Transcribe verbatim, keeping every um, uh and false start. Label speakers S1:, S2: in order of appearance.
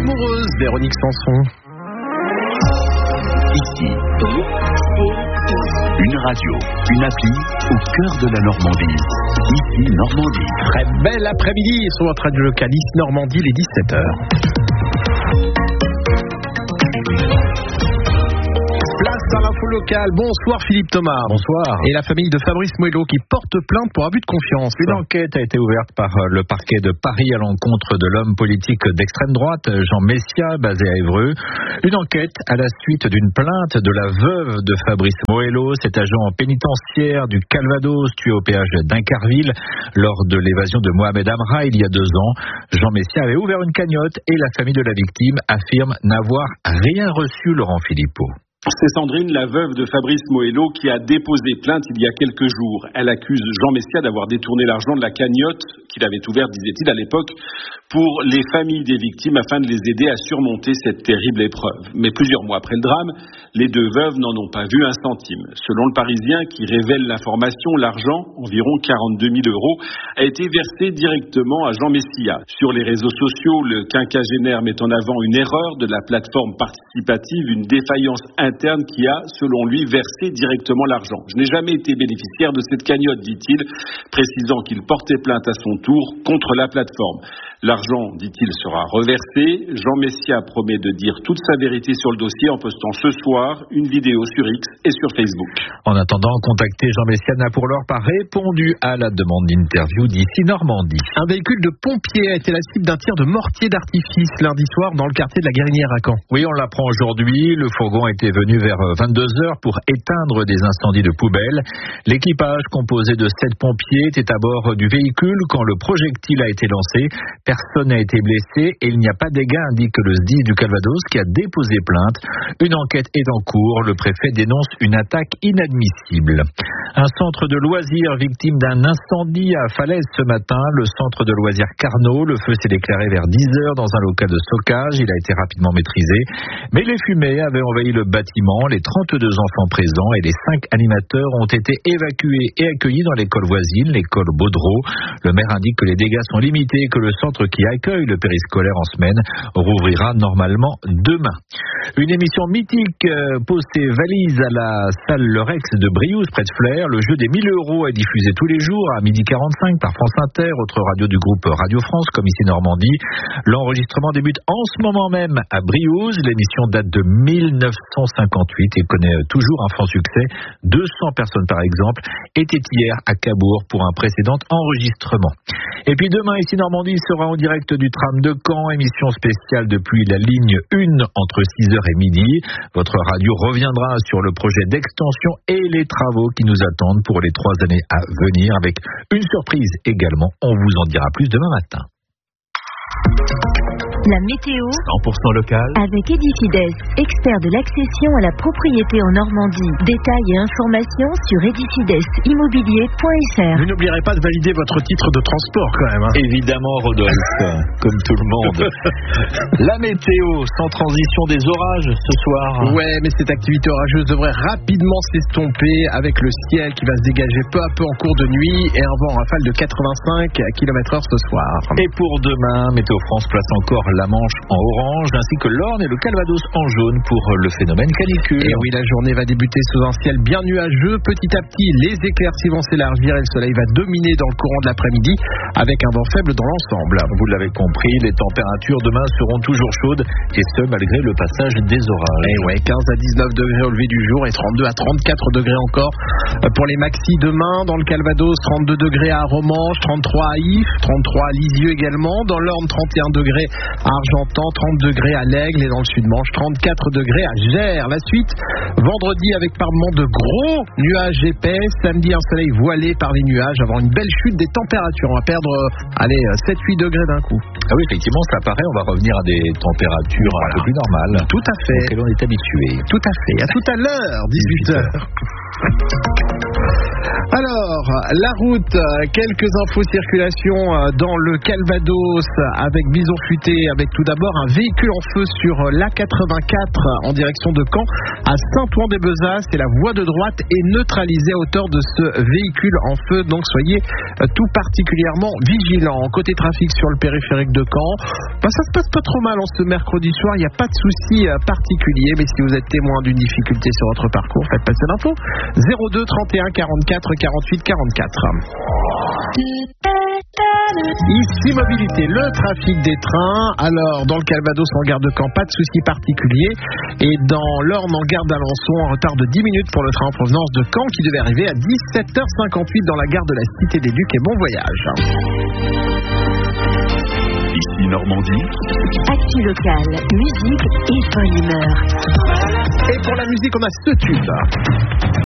S1: Amoureuse, Véronique Sanson.
S2: Ici, une radio, une appli au cœur de la Normandie. Ici, Normandie.
S1: Très bel après-midi sur votre radio locale, Ici Normandie, les dix-sept heures. Place à l'info locale. Bonsoir Philippe Thomas.
S3: Bonsoir.
S1: Et la famille de Fabrice Moello qui porte plainte pour abus de confiance.
S3: Une enquête a été ouverte par le parquet de Paris à l'encontre de l'homme politique d'extrême droite, Jean Messia, basé à Évreux. Une enquête à la suite d'une plainte de la veuve de Fabrice Moello, cet agent pénitentiaire du Calvados tué au péage d'Incarville lors de l'évasion de Mohamed Amra il y a deux ans. Jean Messia avait ouvert une cagnotte et la famille de la victime affirme n'avoir rien reçu, Laurent Philippot.
S4: C'est Sandrine, la veuve de Fabrice Moello, qui a déposé plainte il y a quelques jours. Elle accuse Jean Messia d'avoir détourné l'argent de la cagnotte qu'il avait ouverte, disait-il à l'époque, pour les familles des victimes afin de les aider à surmonter cette terrible épreuve. Mais plusieurs mois après le drame, les deux veuves n'en ont pas vu un centime. Selon le Parisien, qui révèle l'information, l'argent, environ quarante-deux mille euros, a été versé directement à Jean Messia. Sur les réseaux sociaux, le quinquagénaire met en avant une erreur de la plateforme participative, une défaillance interne qui a, selon lui, versé directement l'argent. Je n'ai jamais été bénéficiaire de cette cagnotte, dit-il, précisant qu'il portait plainte à son tour contre la plateforme. L'argent, dit-il, sera reversé. Jean Messia promet de dire toute sa vérité sur le dossier en postant ce soir une vidéo sur X et sur Facebook.
S3: En attendant, contacter Jean Messia n'a pour l'heure pas répondu à la demande d'interview d'Ici Normandie.
S1: Un véhicule de pompiers a été la cible d'un tir de mortier d'artifice lundi soir dans le quartier de la Guérinière à Caen.
S3: Oui, on l'apprend aujourd'hui. Le fourgon était venu vers vingt-deux heures pour éteindre des incendies de poubelles. L'équipage, composé de sept pompiers, était à bord du véhicule quand le projectile a été lancé. Personne n'a été blessé et il n'y a pas de dégâts, indique le S D I du Calvados qui a déposé plainte. Une enquête est en cours. Le préfet dénonce une attaque inadmissible. Un centre de loisirs victime d'un incendie à Falaise ce matin. Le centre de loisirs Carnot. Le feu s'est déclaré vers dix heures dans un local de stockage. Il a été rapidement maîtrisé. Mais les fumées avaient envahi le bâtiment. Les trente-deux enfants présents et les cinq animateurs ont été évacués et accueillis dans l'école voisine, l'école Baudreau. Le maire indique que les dégâts sont limités et que le centre qui accueille le périscolaire en semaine rouvrira normalement demain. Une émission mythique pose ses valises à la salle Le Rex de Briouze, près de Flers. Le jeu des mille euros est diffusé tous les jours à midi quarante-cinq par France Inter, autre radio du groupe Radio France, comme Ici Normandie. L'enregistrement débute en ce moment même à Briouze. L'émission date de mille neuf cent cinquante-huit et connaît toujours un franc succès. deux cents personnes par exemple étaient hier à Cabourg pour un précédent enregistrement. Et puis demain, Ici Normandie sera en direct du tram de Caen, émission spéciale depuis la ligne un entre six heures et midi. Votre radio reviendra sur le projet d'extension et les travaux qui nous attendent pour les trois années à venir, avec une surprise également. On vous en dira plus demain matin.
S5: La météo
S2: cent pour cent local
S5: avec Edifides, expert de l'accession à la propriété en Normandie. Détails et informations sur edifides immobilier point f r.
S1: Vous n'oublierez pas de valider votre titre de transport quand même. Hein.
S3: Évidemment, Rodolphe, comme tout le monde. La météo, sans transition des orages ce soir.
S1: Ouais, mais cette activité orageuse devrait rapidement s'estomper avec le ciel qui va se dégager peu à peu en cours de nuit et un vent en rafale de quatre-vingt-cinq kilomètres heure ce soir.
S3: Et pour demain, Météo France place encore la Manche en orange, ainsi que l'Orne et le Calvados en jaune pour le phénomène canicule.
S1: Et oui, la journée va débuter sous un ciel bien nuageux. Petit à petit, les éclaircies vont s'élargir et le soleil va dominer dans le courant de l'après-midi avec un vent faible dans l'ensemble.
S3: Vous l'avez compris, les températures demain seront toujours chaudes et ce, malgré le passage des orages.
S1: Et ouais, quinze à dix-neuf degrés au lever du jour et trente-deux à trente-quatre degrés encore pour les maxis demain. Dans le Calvados, trente-deux degrés à Romanche, trente-trois à If, trente-trois à Lisieux également. Dans l'Orne, trente et un degrés à Argentan, trente degrés à l'Aigle et dans le Sud-Manche, trente-quatre degrés à Gers. La suite, vendredi avec par moments de gros nuages épais. Samedi, un soleil voilé par les nuages avant une belle chute des températures. On va perdre, allez, sept à huit degrés d'un coup.
S3: Ah oui, effectivement, ça paraît, on va revenir à des températures voilà. un peu plus normales.
S1: Tout à fait.
S3: Auxquelles on est habitué.
S1: Tout à fait. À tout à l'heure, dix-huit heures. Alors, la route, quelques infos circulation dans le Calvados avec Bison Futé, avec tout d'abord un véhicule en feu sur l'A quatre-vingt-quatre en direction de Caen à Saint-Ouen-des-Bezas, et la voie de droite est neutralisée à hauteur de ce véhicule en feu, donc soyez tout particulièrement vigilants. Côté trafic sur le périphérique de Caen, ben ça se passe pas trop mal en ce mercredi soir, il n'y a pas de souci particulier, mais si vous êtes témoin d'une difficulté sur votre parcours, faites passer l'info. zéro deux trente et un quarante-quatre quarante-huit quarante-quatre. Ici Mobilité, le trafic des trains. Alors dans le Calvados en gare de Caen, pas de souci particulier, et dans l'Orne en gare d'Alençon, en retard de dix minutes pour le train en provenance de Caen qui devait arriver à dix-sept heures cinquante-huit dans la gare de la Cité des Ducs, et bon voyage.
S2: Ici Normandie.
S5: Actu locale, musique et bonne humeur.
S1: Et pour la musique, on a ce tube.